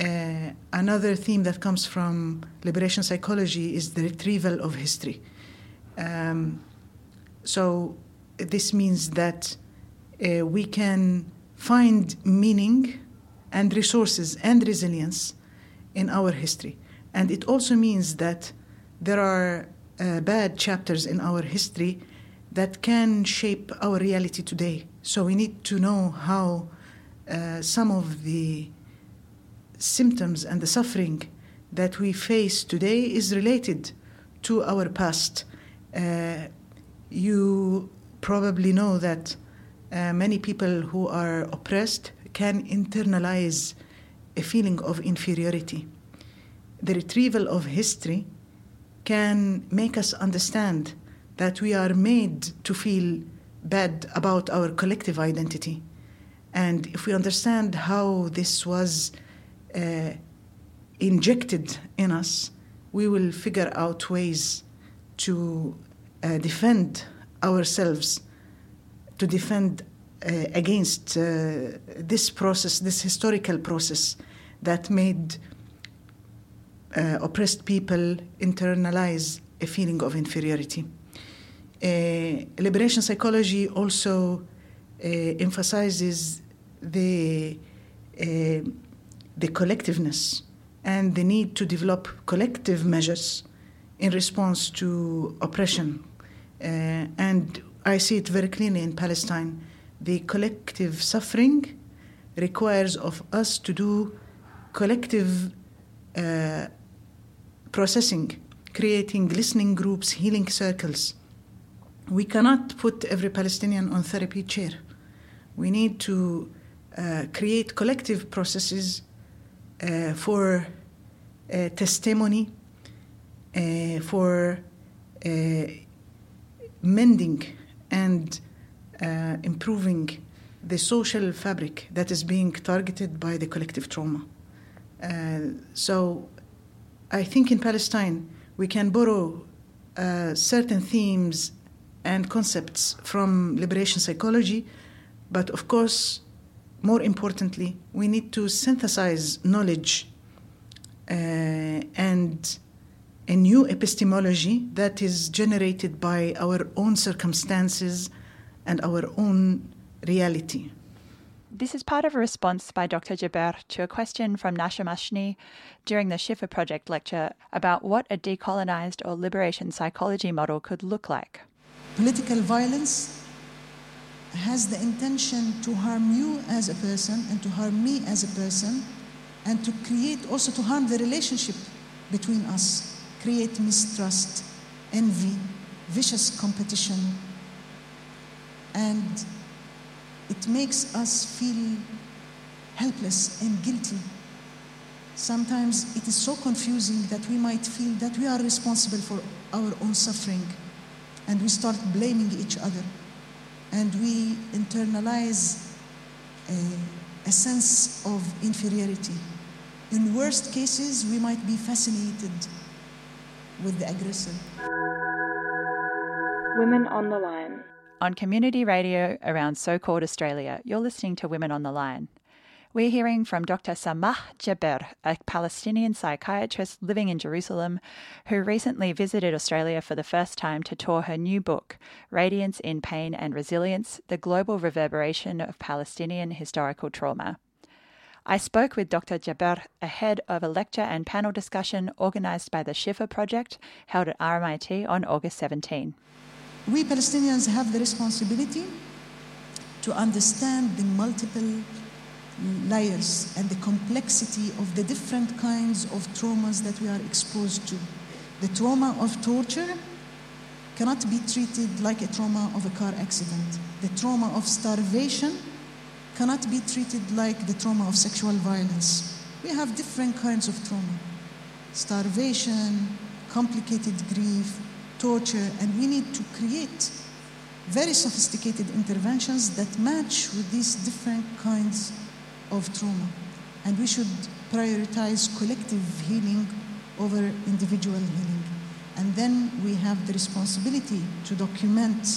Another theme that comes from liberation psychology is the retrieval of history. So this means that we can find meaning and resources and resilience in our history. And it also means that there are bad chapters in our history that can shape our reality today. So we need to know how some of the symptoms and the suffering that we face today is related to our past. You probably know that many people who are oppressed can internalize a feeling of inferiority. The retrieval of history can make us understand that we are made to feel bad about our collective identity. And if we understand how this was injected in us, we will figure out ways to defend ourselves, to defend against this process, this historical process that made oppressed people internalize a feeling of inferiority. Liberation psychology also emphasizes the collectiveness and the need to develop collective measures in response to oppression. And I see it very clearly in Palestine. The collective suffering requires of us to do collective processing, creating listening groups, healing circles. We cannot put every Palestinian on therapy chair. We need to create collective processes for testimony, for mending and improving the social fabric that is being targeted by the collective trauma. So I think in Palestine we can borrow certain themes and concepts from liberation psychology, but of course, more importantly, we need to synthesize knowledge and a new epistemology that is generated by our own circumstances and our own reality. This is part of a response by Dr. Jaber to a question from Nasha Mashni during the Shifa Project lecture about what a decolonized or liberation psychology model could look like. Political violence has the intention to harm you as a person and to harm me as a person, and to create, also to harm the relationship between us, create mistrust, envy, vicious competition, and it makes us feel helpless and guilty. Sometimes it is so confusing that we might feel that we are responsible for our own suffering, and we start blaming each other, and we internalize a sense of inferiority. In worst cases, we might be fascinated with the aggressor. Women on the Line. On community radio around so-called Australia, you're listening to Women on the Line. We're hearing from Dr. Samah Jaber, a Palestinian psychiatrist living in Jerusalem, who recently visited Australia for the first time to tour her new book, Radiance in Pain and Resilience, The Global Reverberation of Palestinian Historical Trauma. I spoke with Dr. Jaber ahead of a lecture and panel discussion organised by the Shifa Project held at RMIT on August 17. We Palestinians have the responsibility to understand the multiple layers and the complexity of the different kinds of traumas that we are exposed to. The trauma of torture cannot be treated like a trauma of a car accident. The trauma of starvation cannot be treated like the trauma of sexual violence. We have different kinds of trauma. Starvation, complicated grief, torture, and we need to create very sophisticated interventions that match with these different kinds of trauma. And we should prioritize collective healing over individual healing. And then we have the responsibility to document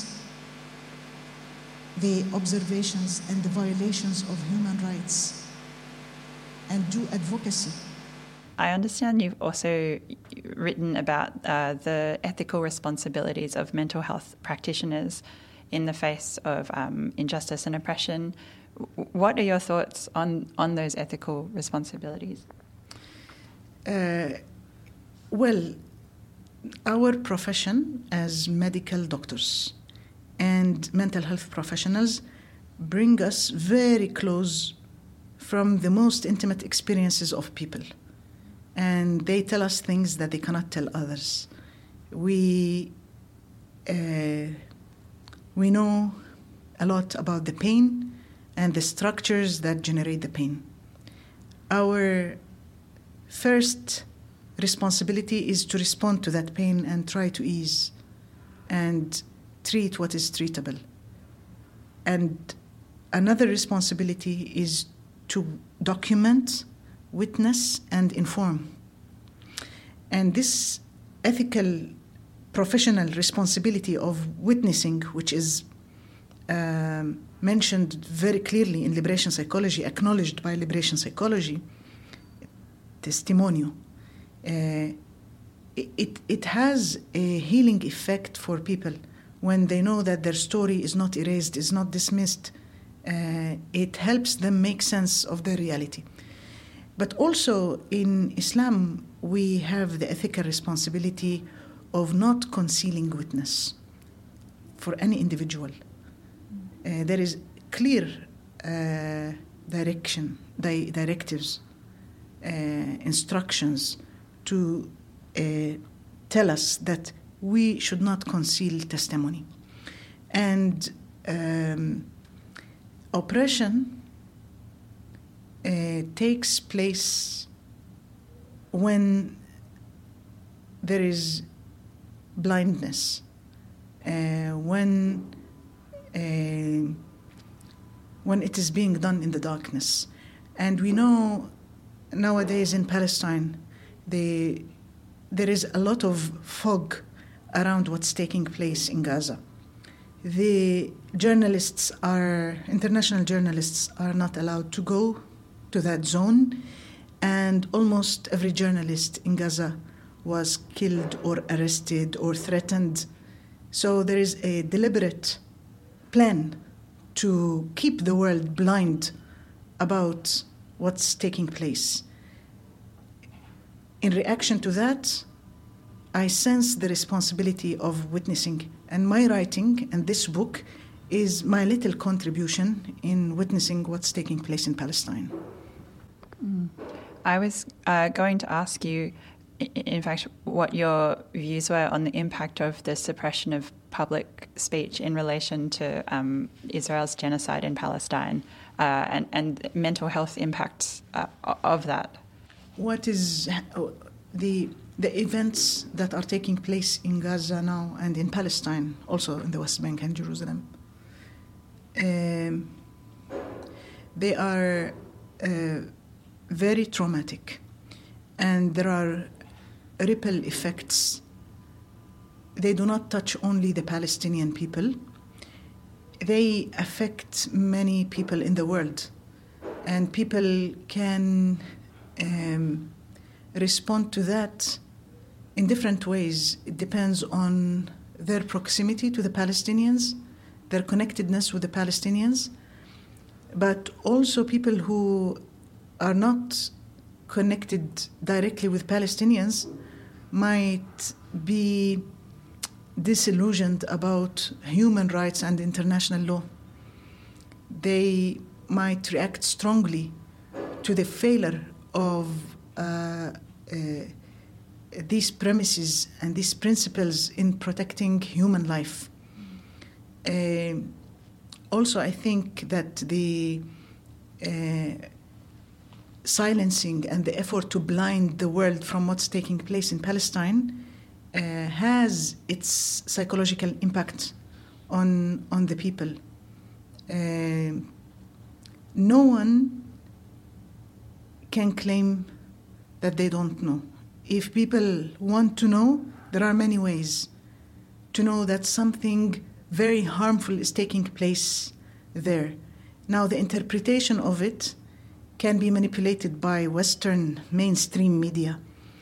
the observations and the violations of human rights. and do advocacy. I understand you've also written about the ethical responsibilities of mental health practitioners in the face of injustice and oppression. What are your thoughts on those ethical responsibilities? Well, our profession as medical doctors and mental health professionals bring us very close from the most intimate experiences of people. And they tell us things that they cannot tell others. We know a lot about the pain and the structures that generate the pain. Our first responsibility is to respond to that pain and try to ease and treat what is treatable. And another responsibility is to document, witness, and inform. And this ethical professional responsibility of witnessing, which is mentioned very clearly in liberation psychology, acknowledged by liberation psychology, testimonio, it has a healing effect for people when they know that their story is not erased, is not dismissed. It helps them make sense of their reality. But also in Islam, we have the ethical responsibility of not concealing witness for any individual. There is clear directives, instructions to tell us that we should not conceal testimony. And oppression takes place when there is blindness, when it is being done in the darkness. And we know nowadays in Palestine, there is a lot of fog around what's taking place in Gaza. The international journalists are not allowed to go to that zone, and almost every journalist in Gaza was killed or arrested or threatened. So there is a deliberate plan to keep the world blind about what's taking place. In reaction to that, I sense the responsibility of witnessing, and my writing and this book is my little contribution in witnessing what's taking place in Palestine. I was going to ask you, in fact, what your views were on the impact of the suppression of public speech in relation to Israel's genocide in Palestine and mental health impacts of that. What is the events that are taking place in Gaza now and in Palestine, also in the West Bank and Jerusalem? They are very traumatic, and there are ripple effects. They do not touch only the Palestinian people. They affect many people in the world, and people can respond to that in different ways. It depends on their proximity to the Palestinians, their connectedness with the Palestinians, but also people who are not connected directly with Palestinians might be disillusioned about human rights and international law. They might react strongly to the failure of these premises and these principles in protecting human life. Also, I think that the silencing and the effort to blind the world from what's taking place in Palestine has its psychological impact on the people. No one can claim that they don't know. If people want to know, there are many ways to know that something very harmful is taking place there. Now, the interpretation of it can be manipulated by Western mainstream media.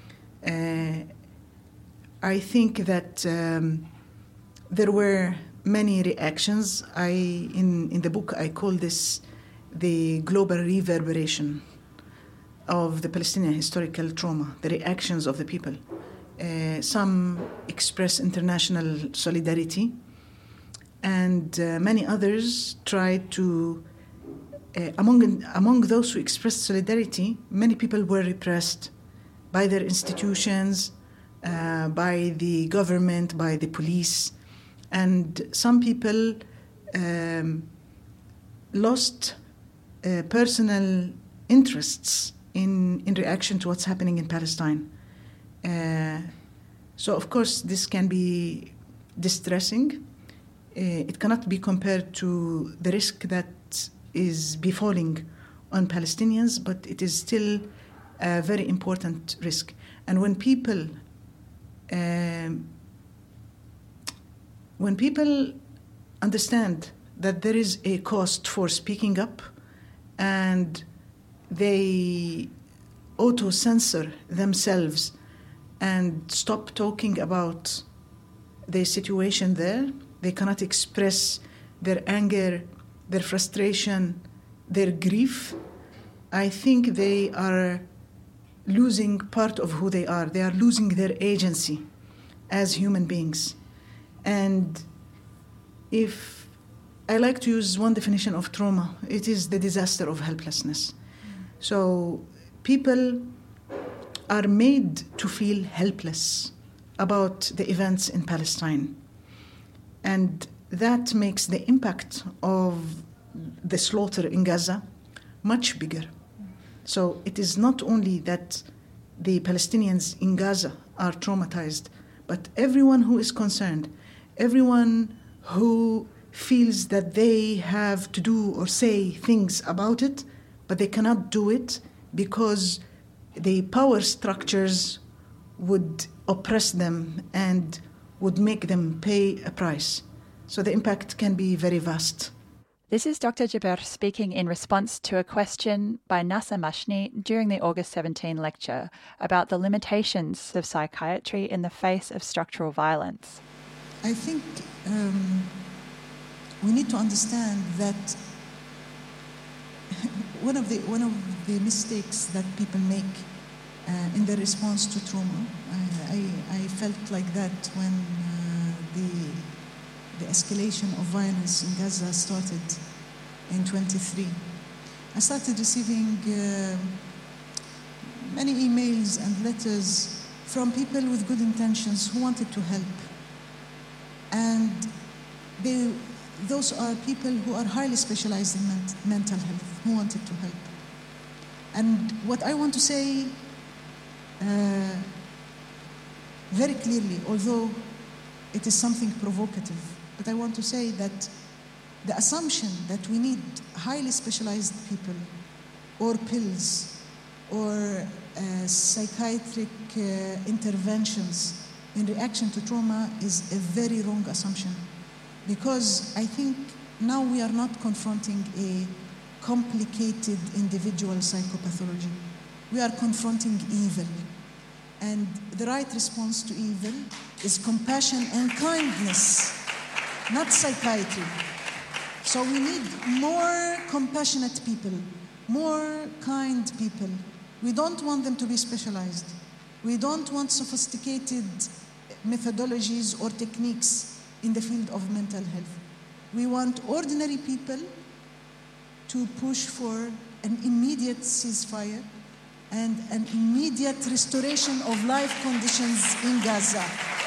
I think that there were many reactions. In the book, I call this the global reverberation of the Palestinian historical trauma, the reactions of the people. Some express international solidarity, and many others tried to, among those who expressed solidarity, many people were repressed by their institutions, by the government, by the police, and some people lost personal interests in reaction to what's happening in Palestine. So, of course, this can be distressing. It cannot be compared to the risk that is befalling on Palestinians, but it is still a very important risk. And when people understand that there is a cost for speaking up, and they auto-censor themselves and stop talking about the situation there, they cannot express their anger, their frustration, their grief, I think they are losing part of who they are. They are losing their agency as human beings. And if I like to use one definition of trauma, it is the disaster of helplessness. So people are made to feel helpless about the events in Palestine. And that makes the impact of the slaughter in Gaza much bigger. So it is not only that the Palestinians in Gaza are traumatized, but everyone who is concerned, everyone who feels that they have to do or say things about it, but they cannot do it because the power structures would oppress them and would make them pay a price. So the impact can be very vast. This is Dr. Jaber speaking in response to a question by Nasa Mashni during the August 17 lecture about the limitations of psychiatry in the face of structural violence. I think we need to understand that one of the mistakes that people make in their response to trauma, I felt like that when the escalation of violence in Gaza started in 23. I started receiving many emails and letters from people with good intentions who wanted to help. And those are people who are highly specialized in mental health, who wanted to help. And what I want to say very clearly, although it is something provocative, but I want to say that the assumption that we need highly specialized people or pills or psychiatric interventions in reaction to trauma is a very wrong assumption, because I think now we are not confronting a complicated individual psychopathology. We are confronting evil. And the right response to evil is compassion and kindness, not psychiatry. So we need more compassionate people, more kind people. We don't want them to be specialized. We don't want sophisticated methodologies or techniques in the field of mental health. We want ordinary people to push for an immediate ceasefire and an immediate restoration of life conditions in Gaza.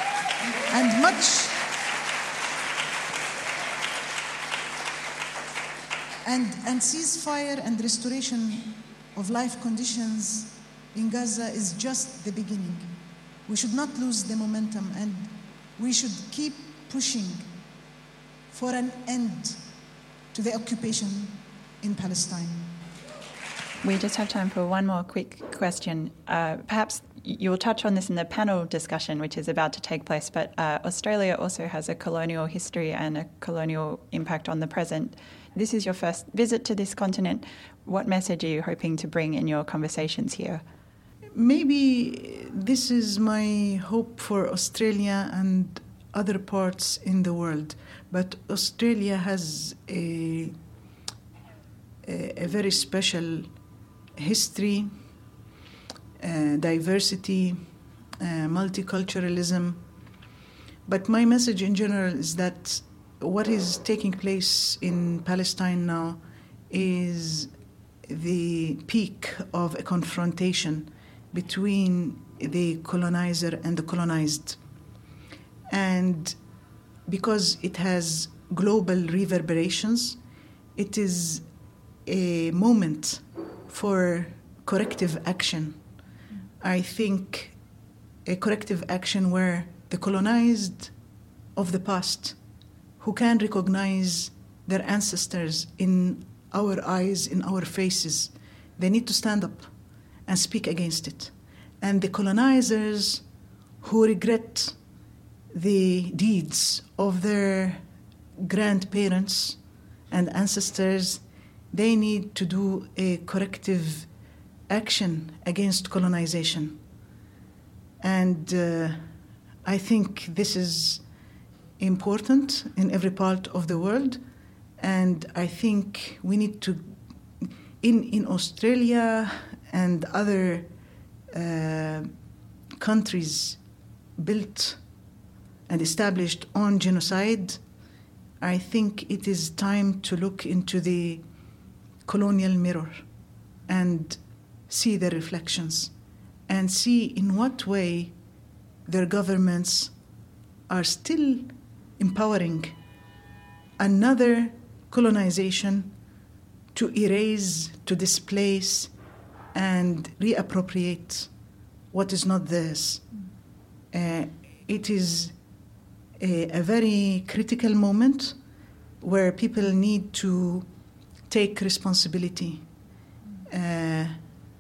And ceasefire and restoration of life conditions in Gaza is just the beginning. We should not lose the momentum, and we should keep pushing for an end to the occupation in Palestine. We just have time for one more quick question. Perhaps you'll touch on this in the panel discussion, which is about to take place, but Australia also has a colonial history and a colonial impact on the present. This is your first visit to this continent. What message are you hoping to bring in your conversations here? Maybe this is my hope for Australia and other parts in the world. But Australia has a very special history, diversity, multiculturalism. But my message in general is that what is taking place in Palestine now is the peak of a confrontation between the colonizer and the colonized. And because it has global reverberations, it is a moment for corrective action. I think a corrective action where the colonized of the past, who can recognize their ancestors in our eyes, in our faces, they need to stand up and speak against it. And the colonizers who regret the deeds of their grandparents and ancestors, they need to do a corrective action against colonization. And I think this is important in every part of the world. And I think we need to, in Australia and other countries built and established on genocide, I think it is time to look into the colonial mirror and see the reflections and see in what way their governments are still empowering another colonization to erase, to displace, and reappropriate what is not theirs. It is a very critical moment where people need to take responsibility. There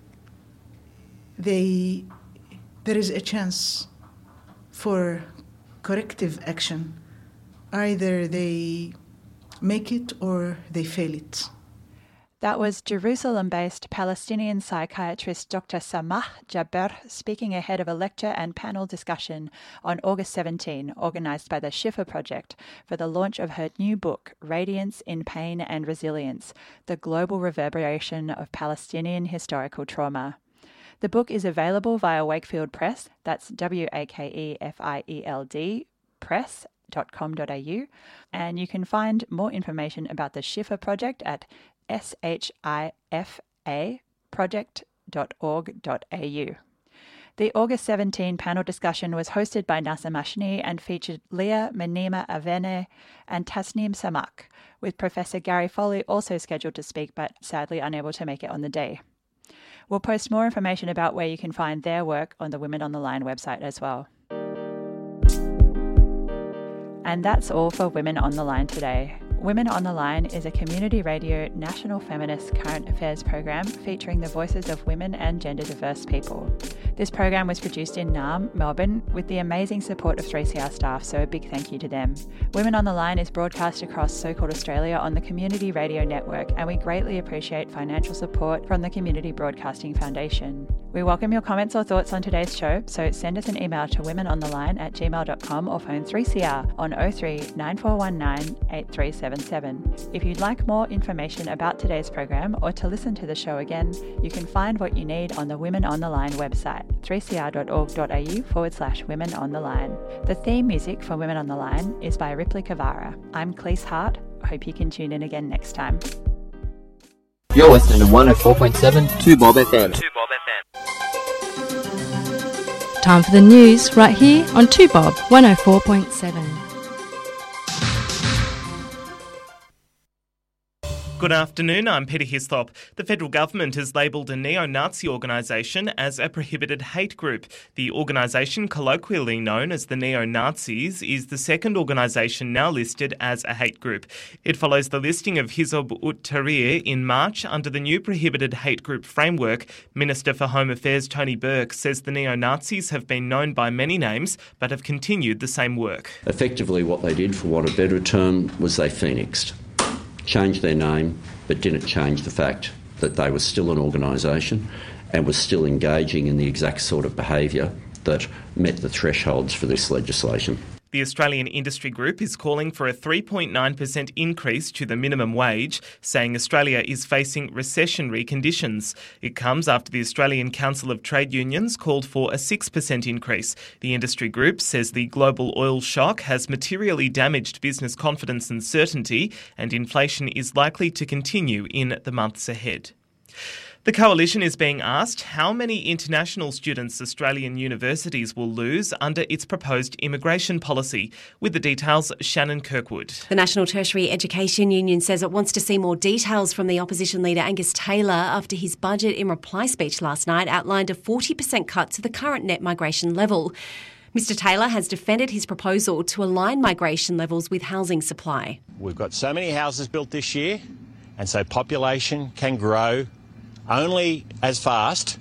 is a chance for corrective action. Either they make it or they fail it. That was Jerusalem-based Palestinian psychiatrist Dr. Samah Jabber speaking ahead of a lecture and panel discussion on August 17, organised by the Shifa Project for the launch of her new book, Radiance in Pain and Resilience, The Global Reverberation of Palestinian Historical Trauma. The book is available via Wakefield Press, that's WAKEFIELD press.com.au, and you can find more information about the Shifa Project at shifaproject.org.au. The August 17 panel discussion was hosted by Nasser Mashni and featured Leah Menima Avene and Tasneem Samak, with Professor Gary Foley also scheduled to speak but sadly unable to make it on the day. We'll post more information about where you can find their work on the Women on the Line website as well. And that's all for Women on the Line today. Women on the Line is a community radio national feminist current affairs program featuring the voices of women and gender diverse people. This program was produced in Naarm, Melbourne, with the amazing support of 3CR staff, so a big thank you to them. Women on the Line is broadcast across So-Called Australia on the Community Radio Network, and we greatly appreciate financial support from the Community Broadcasting Foundation. We welcome your comments or thoughts on today's show, so send us an email to womenontheline@gmail.com or phone 3CR on 03 9419 8377. If you'd like more information about today's program or to listen to the show again, you can find what you need on the Women on the Line website, 3cr.org.au/Women on the Line. The theme music for Women on the Line is by Ripley Kavara. I'm Cleese Hart. Hope you can tune in again next time. You're listening to 104.7 2 Bob FM. Time for the news right here on 2 Bob 104.7. Good afternoon, I'm Peter Hislop. The federal government has labelled a neo-Nazi organisation as a prohibited hate group. The organisation, colloquially known as the Neo-Nazis, is the second organisation now listed as a hate group. It follows the listing of Hizb ut-Tahrir in March under the new prohibited hate group framework. Minister for Home Affairs Tony Burke says the Neo-Nazis have been known by many names but have continued the same work. Effectively what they did, for want of a better term, was they phoenixed. Changed their name, but didn't change the fact that they were still an organisation and was still engaging in the exact sort of behaviour that met the thresholds for this legislation. The Australian Industry Group is calling for a 3.9% increase to the minimum wage, saying Australia is facing recessionary conditions. It comes after the Australian Council of Trade Unions called for a 6% increase. The industry group says the global oil shock has materially damaged business confidence and certainty, and inflation is likely to continue in the months ahead. The Coalition is being asked how many international students Australian universities will lose under its proposed immigration policy. With the details, Shannon Kirkwood. The National Tertiary Education Union says it wants to see more details from the opposition leader Angus Taylor after his budget in reply speech last night outlined a 40% cut to the current net migration level. Mr Taylor has defended his proposal to align migration levels with housing supply. We've got so many houses built this year, and so population can grow only as fast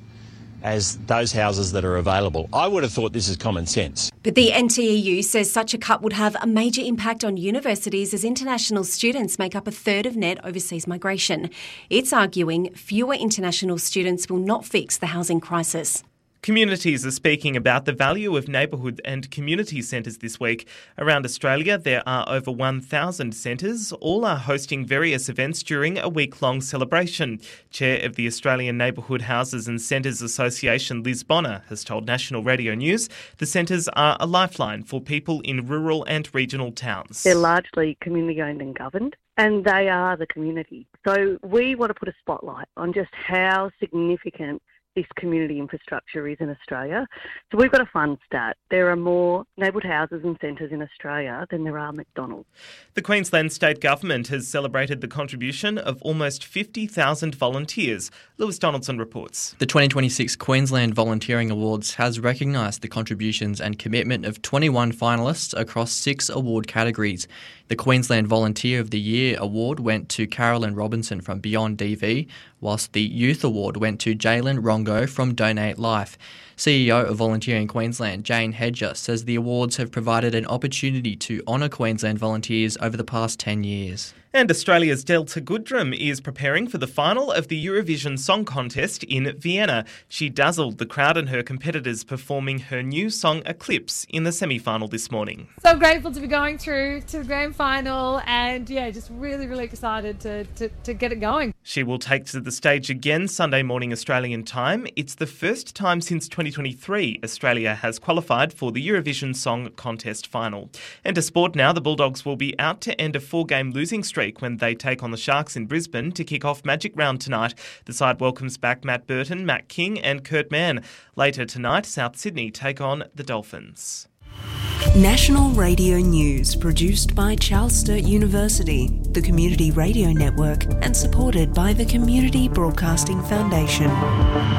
as those houses that are available. I would have thought this is common sense. But the NTEU says such a cut would have a major impact on universities as international students make up a third of net overseas migration. It's arguing fewer international students will not fix the housing crisis. Communities are speaking about the value of neighbourhood and community centres this week. Around Australia, there are over 1,000 centres. All are hosting various events during a week-long celebration. Chair of the Australian Neighbourhood Houses and Centres Association, Liz Bonner, has told National Radio News the centres are a lifeline for people in rural and regional towns. They're largely community-owned and governed, and they are the community. So we want to put a spotlight on just how significant this community infrastructure is in Australia. So we've got a fun stat. There are more neighbourhood houses and centres in Australia than there are McDonald's. The Queensland State Government has celebrated the contribution of almost 50,000 volunteers. Lewis Donaldson reports. The 2026 Queensland Volunteering Awards has recognised the contributions and commitment of 21 finalists across 6 award categories. The Queensland Volunteer of the Year award went to Carolyn Robinson from Beyond DV, whilst the Youth Award went to Jalen Rongo from Donate Life. CEO of Volunteering Queensland, Jane Hedger, says the awards have provided an opportunity to honour Queensland volunteers over the past 10 years. And Australia's Delta Goodrum is preparing for the final of the Eurovision Song Contest in Vienna. She dazzled the crowd and her competitors performing her new song Eclipse in the semi-final this morning. So grateful to be going through to the grand final and just really, really excited to get it going. She will take to the stage again Sunday morning Australian time. It's the first time since 2023 Australia has qualified for the Eurovision Song Contest final. And to sport now, the Bulldogs will be out to end a 4-game losing streak when they take on the Sharks in Brisbane to kick off Magic Round tonight. The side welcomes back Matt Burton, Matt King and Kurt Mann. Later tonight, South Sydney take on the Dolphins. National Radio News, produced by Charles Sturt University, the Community Radio Network, and supported by the Community Broadcasting Foundation.